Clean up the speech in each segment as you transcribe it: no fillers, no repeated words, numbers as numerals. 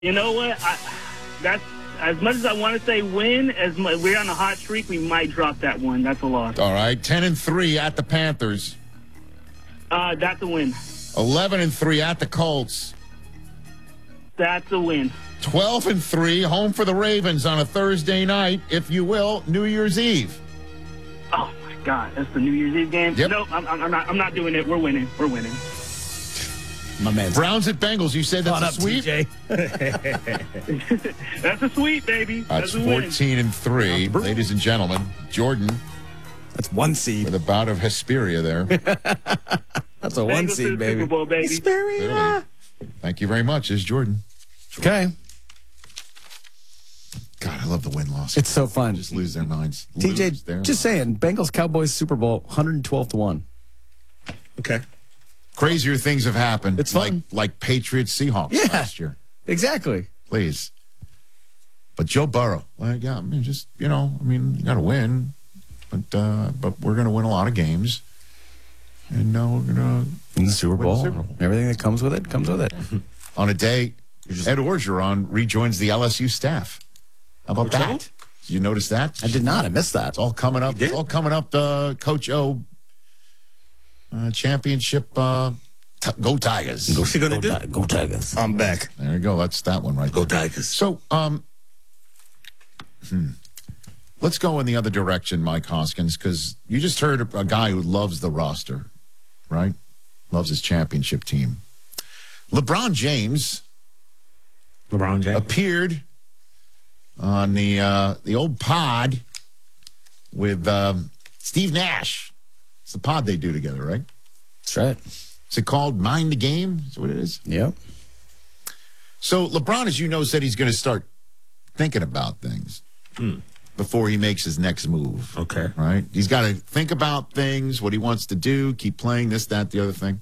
You know what? That's as much as I want to say win. We're on a hot streak, we might drop that one. That's a loss. All right, 10-3 at the Panthers. That's a win. 11-3 at the Colts. That's a win. 12-3 home for the Ravens on a Thursday night, if you will, New Year's Eve. Oh my God, that's the New Year's Eve game. Yep. Nope, I'm not doing it. We're winning. We're winning. My man. Browns at Bengals. You said that's a sweep? That's a sweep, baby. That's a win. 14-3, ladies and gentlemen. Jordan. That's one seed. With a bout of Hesperia there. That's a one Bengals seed, to the baby. Super Bowl, baby. Hesperia. Thank you very much. Is Jordan. Okay. God, I love the win-loss. It's so fun. Just lose their minds. TJ, just saying, Bengals Cowboys Super Bowl 112-1. Okay. Crazier things have happened. It's fun. Like Patriots Seahawks last year. Exactly. Please. But Joe Burrow, you got to win. But we're going to win a lot of games. And now we're going to in the Super Bowl. Everything that comes with it comes with it. On a day, Ed Orgeron rejoins the LSU staff. How about that? Did you notice that? I did not. I missed that. It's all coming up. It's all coming up. Coach O championship. Go Tigers. What's he going to do? Go Tigers. I'm back. There you go. That's that one right Go there. Tigers. So, let's go in the other direction, Mike Hoskins, because you just heard a guy who loves the roster, right? Loves his championship team. LeBron James appeared on the old pod with Steve Nash. It's the pod they do together, right? That's right. Is it called Mind the Game? Is that what it is? Yep. So LeBron, as you know, said he's going to start thinking about things before he makes his next move. Okay. Right? He's got to think about things, what he wants to do, keep playing this, that, the other thing.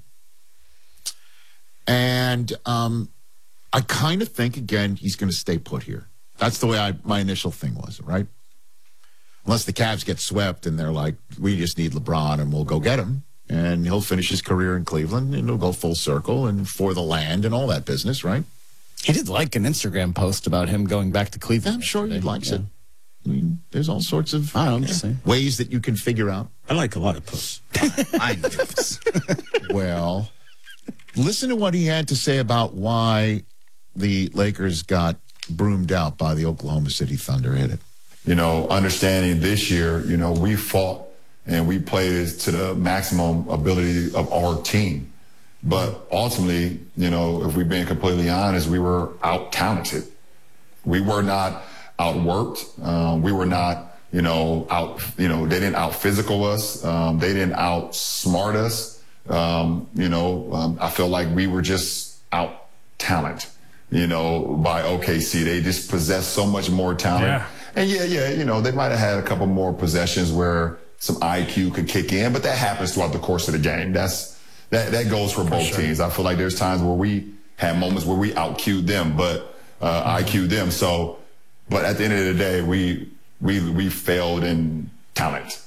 And I kind of think, again, he's going to stay put here. That's the way my initial thing was, right? Unless the Cavs get swept and they're like, we just need LeBron and we'll go get him. And he'll finish his career in Cleveland and he'll go full circle and for the land and all that business, right? He did like an Instagram post about him going back to Cleveland. I'm sure he likes it. I mean, there's all sorts of I'm just saying. ways that you can figure out. I like a lot of posts. I know this. Well, listen to what he had to say about why the Lakers got broomed out by the Oklahoma City Thunder. Hit it. Understanding this year, we fought and we played to the maximum ability of our team. But ultimately, if we're being completely honest, we were out-talented. We were not outworked. We were not, they didn't out-physical us. They didn't outsmart us. I feel like we were just out-talent, by OKC. They just possessed so much more talent. Yeah. And they might have had a couple more possessions where some IQ could kick in, but that happens throughout the course of the game. That goes for both teams. I feel like there's times where we had moments where we out-Q'd them, but IQ'd them. So, but at the end of the day, we failed in talent.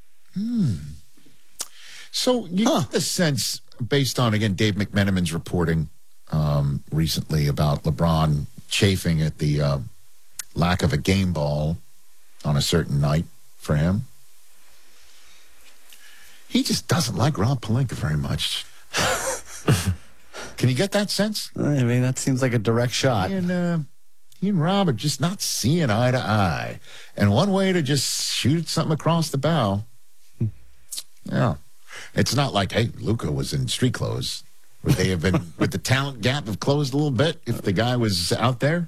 So you get the sense, based on, again, Dave McMenamin's reporting recently about LeBron chafing at the lack of a game ball on a certain night for him. He just doesn't like Rob Pelinka very much. Can you get that sense? I mean, that seems like a direct shot. And he and Rob are just not seeing eye to eye. And one way to just shoot something across the bow, it's not like, hey, Luka was in street clothes. Would they have been, would the talent gap have closed a little bit if the guy was out there?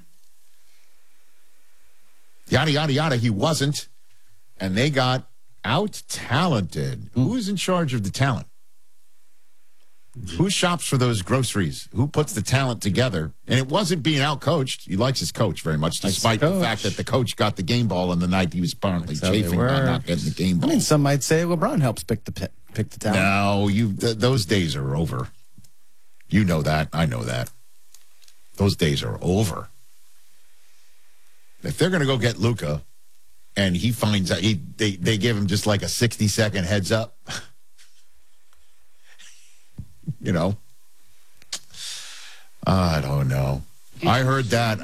Yada, yada, yada. He wasn't. And they got out-talented. Who's in charge of the talent? Who shops for those groceries? Who puts the talent together? And it wasn't being out-coached. He likes his coach very much, despite the fact that the coach got the game ball on the night he was apparently chafing by not getting the game ball. I mean, some might say LeBron helps pick the talent. No, those days are over. You know that. I know that. Those days are over. If they're going to go get Luka, and he finds out, they give him just like a 60-second heads up. I don't know. I heard that.